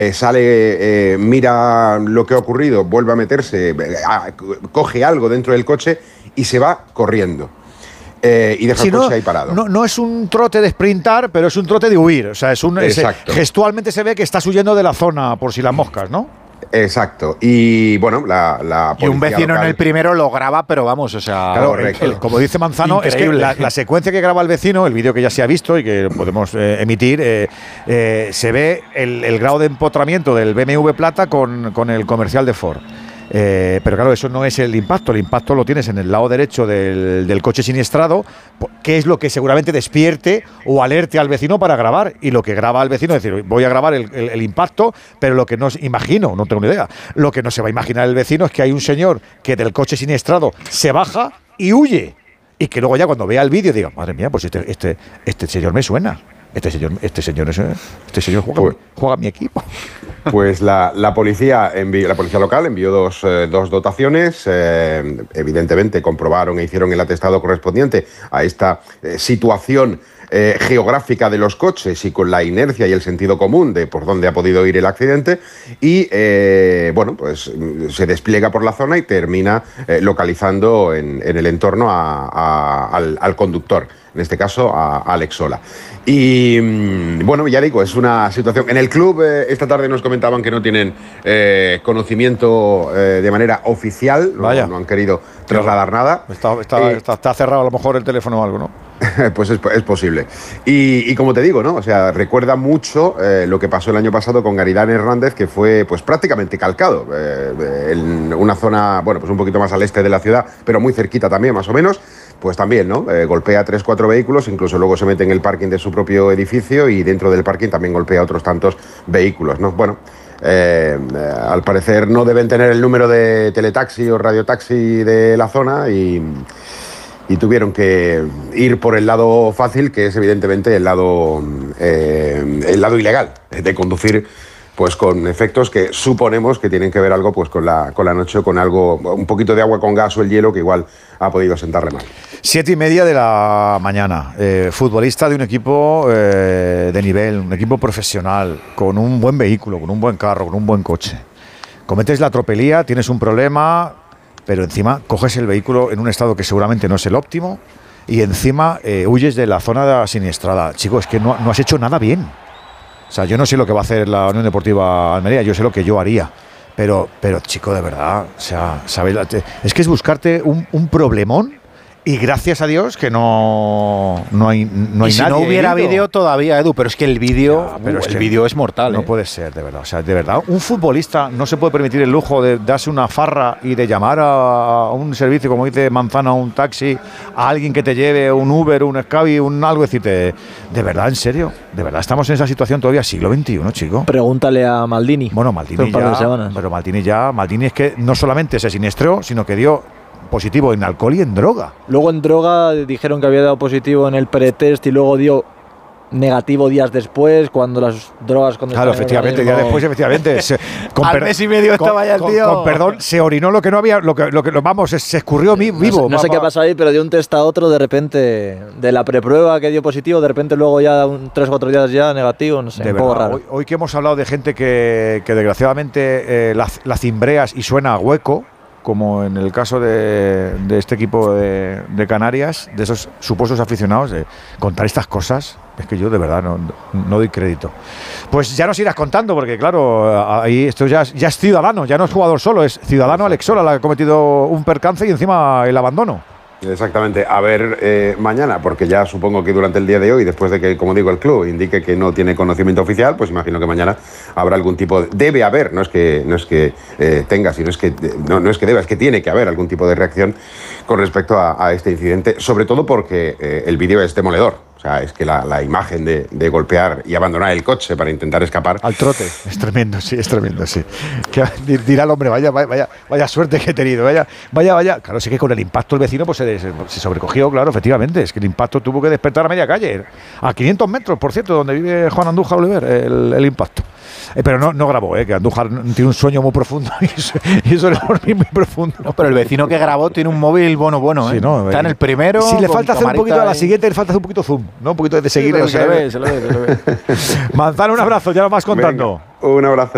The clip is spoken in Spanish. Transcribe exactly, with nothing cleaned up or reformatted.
Eh, sale, eh, mira lo que ha ocurrido, vuelve a meterse, eh, a, coge algo dentro del coche y se va corriendo. Eh, y deja si el coche no, ahí parado. No, no es un trote de sprintar, pero es un trote de huir. O sea, es un, es, gestualmente se ve que estás huyendo de la zona por si las moscas, ¿no? Exacto. Y bueno, la, la Y un vecino local en el primero lo graba, pero vamos, o sea… Claro, el, el, como dice Manzano, increíble. Es que la, la secuencia que graba el vecino, el vídeo que ya se ha visto y que podemos eh, emitir, eh, eh, se ve el, el grado de empotramiento del B M W Plata con, con el comercial de Ford. Eh, pero claro, eso no es el impacto. El impacto lo tienes en el lado derecho del, del coche siniestrado, que es lo que seguramente despierte o alerte al vecino para grabar. Y lo que graba al vecino es decir, voy a grabar el, el, el impacto, pero lo que no imagino, no tengo ni idea, lo que no se va a imaginar el vecino es que hay un señor que del coche siniestrado se baja y huye. Y que luego ya cuando vea el vídeo diga, madre mía, pues este, este, este señor me suena. Este señor, este señor, este señor juega, pues, juega a mi equipo. Pues la, la policía envió, la policía local envió dos, eh, dos dotaciones. Eh, evidentemente comprobaron e hicieron el atestado correspondiente a esta eh, situación eh, geográfica de los coches y con la inercia y el sentido común de por dónde ha podido ir el accidente. Y eh, bueno, pues se despliega por la zona y termina eh, localizando en, en el entorno a, a, al, al conductor. En este caso a Alex Sola. Y bueno, ya digo, es una situación… En el club eh, esta tarde nos comentaban que no tienen eh, conocimiento eh, de manera oficial, no, no han querido trasladar nada. Está, está, eh, está, está cerrado a lo mejor el teléfono o algo, ¿no? Pues es, es posible. Y, y como te digo, ¿no? O sea, recuerda mucho eh, lo que pasó el año pasado con Garidán Hernández, que fue pues prácticamente calcado eh, en una zona, bueno, pues un poquito más al este de la ciudad, pero muy cerquita también, más o menos. Pues también, ¿no? Eh, golpea tres, cuatro vehículos, incluso luego se mete en el parking de su propio edificio y dentro del parking también golpea otros tantos vehículos, ¿no? Bueno, eh, eh, al parecer no deben tener el número de teletaxi o radiotaxi de la zona y, y tuvieron que ir por el lado fácil, que es evidentemente el lado, eh, el lado ilegal de conducir pues con efectos que suponemos que tienen que ver algo pues con la, con la noche o con algo, un poquito de agua con gas o el hielo que igual ha podido sentarle mal. Siete y media de la mañana, eh, futbolista de un equipo eh, de nivel, un equipo profesional, con un buen vehículo, con un buen carro, con un buen coche. Cometes la tropelía, tienes un problema, pero encima coges el vehículo en un estado que seguramente no es el óptimo y encima eh, huyes de la zona siniestrada. Chico, es que no, no has hecho nada bien. O sea, yo no sé lo que va a hacer la Unión Deportiva Almería, yo sé lo que yo haría. Pero, pero chico, de verdad, o sea, ¿sabes? Es que es buscarte un, un problemón y gracias a Dios que no, no hay, no hay y si nadie. Si no hubiera vídeo todavía, Edu, pero es que el vídeo uh, es, vídeo es mortal. No ¿eh? puede ser, de verdad. O sea, de verdad, un futbolista no se puede permitir el lujo de darse una farra y de llamar a, a un servicio, como dice Manzano, un taxi, a alguien que te lleve, un Uber, un Scavi, un algo, decirte, de verdad, en serio, de verdad, estamos en esa situación todavía, siglo veintiuno, chico. Pregúntale a Maldini. Bueno, Maldini ya, pero Maldini ya, Maldini es que no solamente se siniestró, sino que dio positivo en alcohol y en droga. Luego en droga dijeron que había dado positivo en el pretest y luego dio negativo días después cuando las drogas cuando claro, efectivamente, días después, efectivamente. Se, con Al per, mes y medio con, estaba ya el tío. Con, con perdón, se orinó lo que no había, lo que, lo que vamos, se escurrió mi, vivo. No, no sé qué pasó ahí, pero de un test a otro, de repente, de la preprueba que dio positivo, de repente luego ya un tres o cuatro días ya negativo, no sé, de un verdad, poco raro. Hoy, hoy que hemos hablado de gente que, que desgraciadamente eh, la, la cimbreas y suena a hueco, como en el caso de, de este equipo de, de Canarias, de esos supuestos aficionados, de contar estas cosas, es que yo de verdad no, no doy crédito. Pues ya nos irás contando, porque claro, ahí esto ya, ya es ciudadano, ya no es jugador solo, es ciudadano Alex Sola, la que ha cometido un percance y encima el abandono. Exactamente, a ver eh, mañana, porque ya supongo que durante el día de hoy, después de que, como digo, el club indique que no tiene conocimiento oficial, pues imagino que mañana habrá algún tipo de… Debe haber, no es que, no es que eh, tenga, sino es que no, no es que deba, es que tiene que haber algún tipo de reacción con respecto a, a este incidente, sobre todo porque eh, el vídeo es demoledor. O sea, es que la, la imagen de, de golpear y abandonar el coche para intentar escapar… Al trote. Es tremendo, sí, es tremendo, sí. Que dirá el hombre, vaya, vaya, vaya suerte que he tenido, vaya, vaya, vaya. Claro, sí que con el impacto el vecino pues se, se sobrecogió, claro, efectivamente. Es que el impacto tuvo que despertar a media calle. A quinientos metros, por cierto, donde vive Juan Andújar Oliver, el, el impacto. Eh, pero no, no grabó, eh, que Andújar tiene un sueño muy profundo y eso, y eso es dormir muy profundo. No, pero el vecino que grabó tiene un móvil bueno, bueno, ¿eh? Sí, no, está en el primero. Si le falta hacer un poquito a la siguiente, le falta hacer un poquito zoom, ¿no? Un poquito de seguir. Sí, se, lo ve, se lo ve, se lo ve. Manzano, un abrazo, ya lo vas contando. Venga, un abrazo.